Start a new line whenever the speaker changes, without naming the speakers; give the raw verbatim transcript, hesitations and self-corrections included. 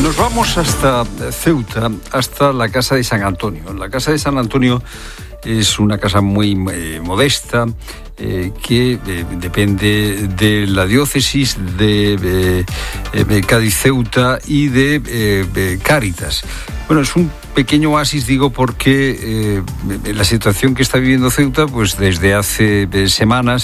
Nos vamos hasta Ceuta, hasta la Casa de San Antonio. La Casa de San Antonio es una casa muy eh, modesta eh, que eh, depende de la diócesis de eh, eh, Cádiz-Ceuta y de eh, Cáritas. Bueno, es un pequeño oasis, digo, porque eh, la situación que está viviendo Ceuta, pues desde hace eh, semanas